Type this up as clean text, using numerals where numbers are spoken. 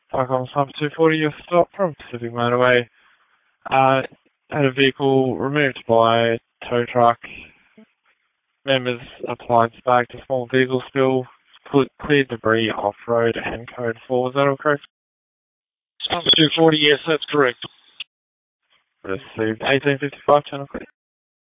Cyclones number 240, your stop from Pacific Motorway. Had a vehicle removed by tow truck. Members applied spark to small vehicle spill, cleared debris off-road and code 4. Is that all correct? Number 240, yes, that's correct. Received 1855, channel clear.